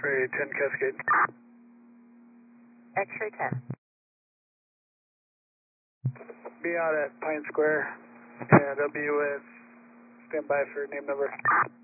X-ray 10 Cascade. X-ray 10. Be out at Pine Square, and I'll be with standby for name number.